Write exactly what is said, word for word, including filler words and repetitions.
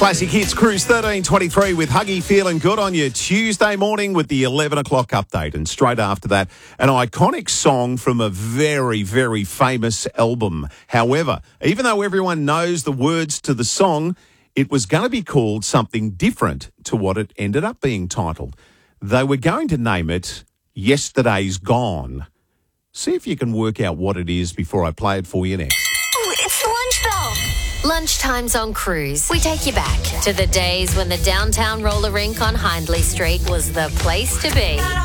Classic Hits Cruise thirteen twenty-three with Huggy feeling good on your Tuesday morning with the eleven o'clock update. And straight after that, an iconic song from a very, very famous album. However, even though everyone knows the words to the song, it was going to be called something different to what it ended up being titled. They were going to name it Yesterday's Gone. See if you can work out what it is before I play it for you next. Oh, it's the lunch bell. Lunchtimes on Cruise. We take you back to the days when the downtown roller rink on Hindley Street was the place to be.